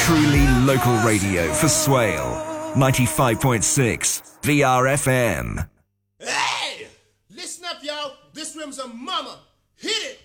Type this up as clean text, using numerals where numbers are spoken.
Truly local radio for Swale. 95.6 VRFM. Hey! Listen up, y'all. This room's a mama. Hit it!